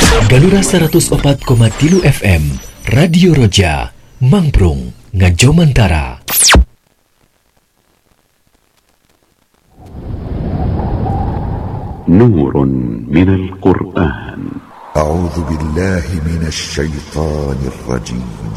Galura 104,3 FM Radio Roja Mangprung Ngajomantara. Nurun minal Qur'an. A'udzu billahi minasy syaithanir rajim.